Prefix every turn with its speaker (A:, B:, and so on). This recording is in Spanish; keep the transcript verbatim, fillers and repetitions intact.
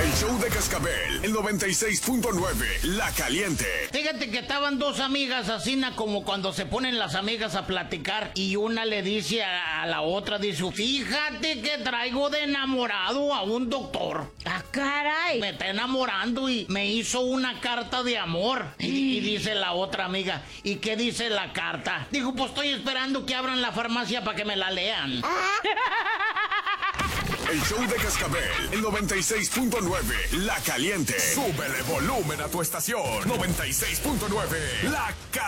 A: El show de Cascabel, el noventa y seis punto nueve, La Caliente.
B: Fíjate que estaban dos amigas así, na, como cuando se ponen las amigas a platicar y una le dice a, a la otra, dice, fíjate que traigo de enamorado a un doctor.
C: ¡Ah, caray!
B: Me está enamorando y me hizo una carta de amor. Y, y dice la otra amiga, ¿y qué dice la carta? Digo, pues estoy esperando que abran la farmacia para que me la lean.
A: El show de Cascabel, el noventa y seis punto nueve, La Caliente. Súbele volumen a tu estación. noventa y seis punto nueve, La Caliente.